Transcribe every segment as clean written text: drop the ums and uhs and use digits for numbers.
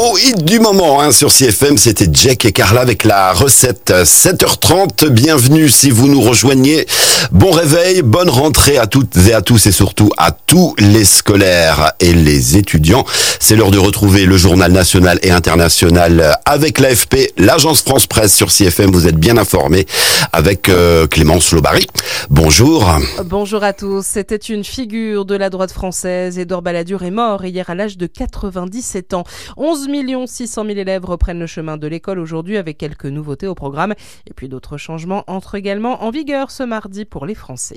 nouveau hit du moment sur CFM, c'était Jack et Carla avec la recette 7h30. Bienvenue si vous nous rejoignez. Bon réveil, bonne rentrée à toutes et à tous et surtout à tous les scolaires et les étudiants. C'est l'heure de retrouver le journal national et international avec l'AFP, l'agence France Presse sur CFM. Vous êtes bien informés avec Clémence Lobary. Bonjour. Bonjour à tous. C'était une figure de la droite française. Édouard Balladur est mort hier à l'âge de 97 ans. 11 600 000 élèves reprennent le chemin de l'école aujourd'hui avec quelques nouveautés au programme. Et puis d'autres changements entrent également en vigueur ce mardi pour les Français.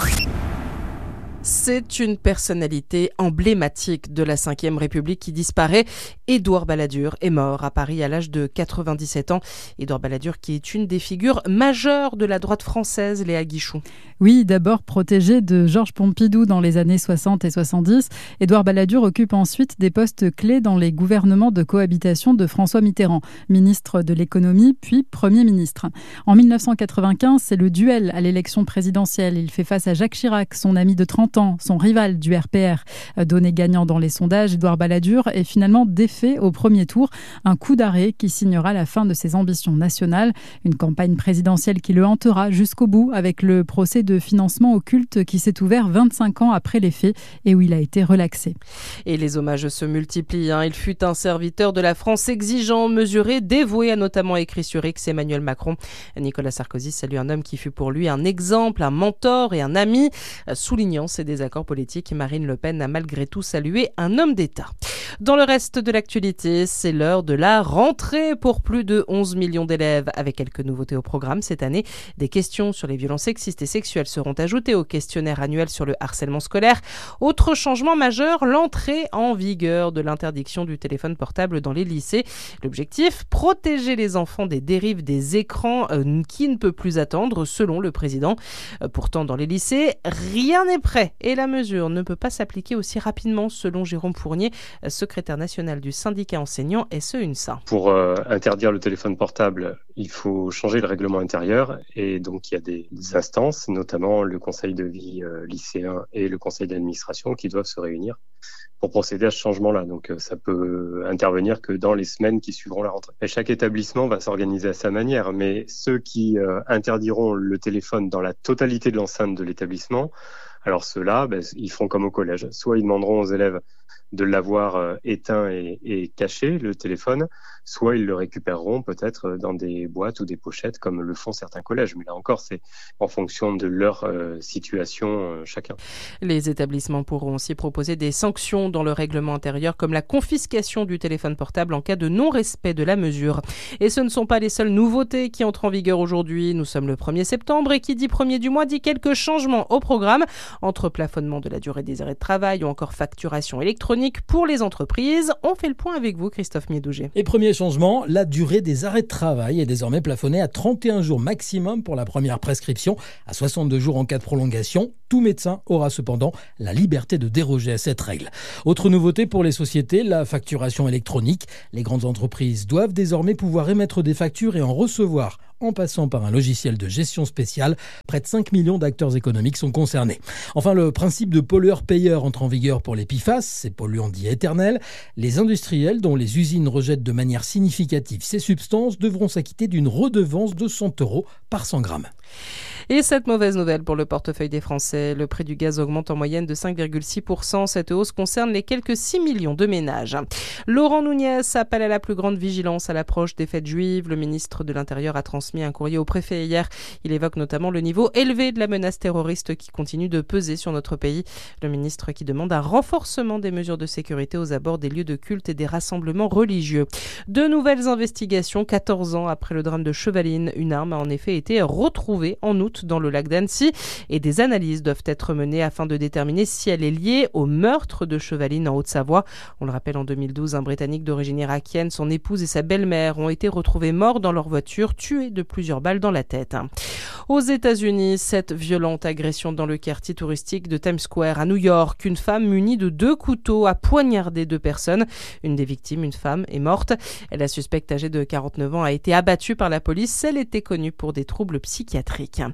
C'est une personnalité emblématique de la Ve République qui disparaît. Édouard Balladur est mort à Paris à l'âge de 97 ans. Édouard Balladur qui est une des figures majeures de la droite française, Léa Guichou. Oui, d'abord protégé de Georges Pompidou dans les années 60 et 70, Édouard Balladur occupe ensuite des postes clés dans les gouvernements de cohabitation de François Mitterrand, ministre de l'économie puis Premier ministre. En 1995, c'est le duel à l'élection présidentielle. Il fait face à Jacques Chirac, son ami de 30 ans, son rival du RPR. Donné gagnant dans les sondages, Édouard Balladur est finalement défait au premier tour. Un coup d'arrêt qui signera la fin de ses ambitions nationales. Une campagne présidentielle qui le hantera jusqu'au bout avec le procès de financement occulte qui s'est ouvert 25 ans après les faits et où il a été relaxé. Et les hommages se multiplient. Il fut un serviteur de la France exigeant, mesuré, dévoué, a notamment écrit sur X Emmanuel Macron. Nicolas Sarkozy salue un homme qui fut pour lui un exemple, un mentor et un ami. Soulignant ses désaccords politiques, Marine Le Pen a malgré tout salué un homme d'État. Dans le reste de l'actualité, c'est l'heure de la rentrée pour plus de 11 millions d'élèves. Avec quelques nouveautés au programme cette année, des questions sur les violences sexistes et sexuelles seront ajoutées au questionnaire annuel sur le harcèlement scolaire. Autre changement majeur, l'entrée en vigueur de l'interdiction du téléphone portable dans les lycées. L'objectif, protéger les enfants des dérives des écrans qui ne peut plus attendre, selon le président. Pourtant, dans les lycées, rien n'est prêt et la mesure ne peut pas s'appliquer aussi rapidement, selon Jérôme Fournier, secrétaire national du syndicat enseignant SE-UNSA. Pour interdire le téléphone portable, il faut changer le règlement intérieur et donc il y a des instances, notamment le conseil de vie lycéen et le conseil d'administration qui doivent se réunir pour procéder à ce changement-là. Donc ça peut intervenir que dans les semaines qui suivront la rentrée. Et chaque établissement va s'organiser à sa manière, mais ceux qui interdiront le téléphone dans la totalité de l'enceinte de l'établissement, alors ceux-là, ils feront comme au collège. Soit ils demanderont aux élèves de l'avoir éteint et caché, le téléphone, soit ils le récupéreront peut-être dans des boîtes ou des pochettes comme le font certains collèges. Mais là encore, c'est en fonction de leur situation chacun. Les établissements pourront aussi proposer des sanctions dans le règlement intérieur comme la confiscation du téléphone portable en cas de non-respect de la mesure. Et ce ne sont pas les seules nouveautés qui entrent en vigueur aujourd'hui. Nous sommes le 1er septembre et qui dit 1er du mois dit quelques changements au programme entre plafonnement de la durée des arrêts de travail ou encore facturation électronique pour les entreprises. On fait le point avec vous, Christophe Miedouget. Et premier changement, la durée des arrêts de travail est désormais plafonnée à 31 jours maximum pour la première prescription, à 62 jours en cas de prolongation. Tout médecin aura cependant la liberté de déroger à cette règle. Autre nouveauté pour les sociétés, la facturation électronique. Les grandes entreprises doivent désormais pouvoir émettre des factures et en recevoir en passant par un logiciel de gestion spéciale. Près de 5 millions d'acteurs économiques sont concernés. Enfin, le principe de pollueur-payeur entre en vigueur pour les PFAS, ces polluants dits éternels. Les industriels dont les usines rejettent de manière significative ces substances devront s'acquitter d'une redevance de 100 € par 100 grammes. Et cette mauvaise nouvelle pour le portefeuille des Français, le prix du gaz augmente en moyenne de 5,6%. Cette hausse concerne les quelques 6 millions de ménages. Laurent Nunez appelle à la plus grande vigilance à l'approche des fêtes juives. Le ministre de l'Intérieur a transmis un courrier au préfet hier. Il évoque notamment le niveau élevé de la menace terroriste qui continue de peser sur notre pays. Le ministre qui demande un renforcement des mesures de sécurité aux abords des lieux de culte et des rassemblements religieux. De nouvelles investigations, 14 ans après le drame de Chevaline. Une arme a en effet été retrouvée en août dans le lac d'Annecy et des analyses doivent être menées afin de déterminer si elle est liée au meurtre de Chevaline en Haute-Savoie. On le rappelle, en 2012, un Britannique d'origine irakienne, son épouse et sa belle-mère ont été retrouvés morts dans leur voiture, tués de plusieurs balles dans la tête. Aux États-Unis, cette violente agression dans le quartier touristique de Times Square à New York. Une femme munie de 2 couteaux a poignardé 2 personnes. Une des victimes, une femme, est morte. La suspecte âgée de 49 ans a été abattue par la police. Elle était connue pour des troubles psychiatriques.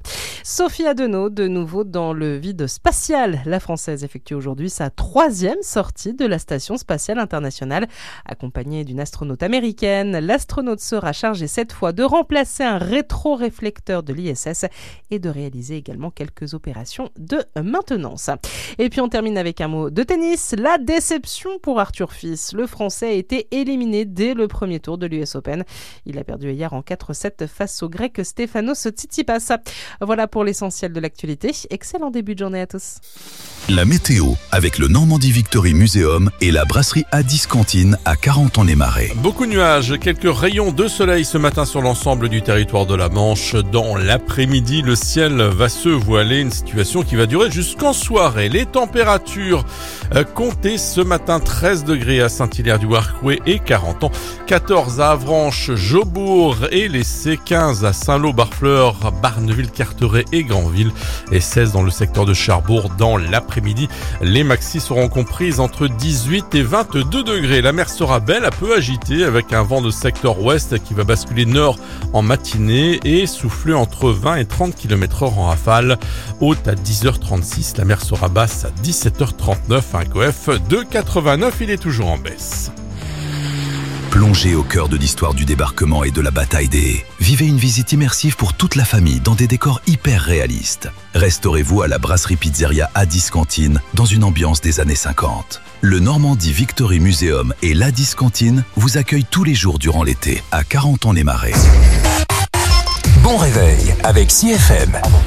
Sophie Adenau, de nouveau dans le vide spatial. La Française effectue aujourd'hui sa 3e sortie de la Station spatiale internationale. Accompagnée d'une astronaute américaine, l'astronaute sera chargée cette fois de remplacer un rétroréflecteur de l'ISS et de réaliser également quelques opérations de maintenance. Et puis on termine avec un mot de tennis. La déception pour Arthur Fils. Le Français a été éliminé dès le premier tour de l'US Open. Il a perdu hier en 4-7 face au Grec Stefanos Tsitsipas. Voilà pour l'essentiel de l'actualité. Excellent début de journée à tous. La météo avec le Normandie Victory Museum et la brasserie Addis Cantine à Carentan-les-Marais. Beaucoup de nuages, quelques rayons de soleil ce matin sur l'ensemble du territoire de la Manche. Dans l'après-midi, le ciel va se voiler, une situation qui va durer jusqu'en soirée. Les températures comptées ce matin, 13 degrés à Saint-Hilaire-du-Warcouet et Carentan, 14 à Avranches, Jaubourg et l'Essai, 15 à Saint-Lô, Barneville, Carteret et Granville et 16 dans le secteur de Cherbourg. Dans l'après-midi, les maxis seront comprises entre 18 et 22 degrés. La mer sera belle, un peu agitée avec un vent de secteur ouest qui va basculer nord en matinée et souffler entre 20 et 30 km/h en rafale. Haute à 10h36, la mer sera basse à 17h39. Un coef de 89, il est toujours en baisse. Plongez au cœur de l'histoire du débarquement et de la bataille des haies. Vivez une visite immersive pour toute la famille dans des décors hyper réalistes. Restaurez-vous à la brasserie pizzeria Addis Cantine dans une ambiance des années 50. Le Normandie Victory Museum et l'Addis Cantine vous accueillent tous les jours durant l'été à Carentan-les-Marais. Bon réveil avec CFM.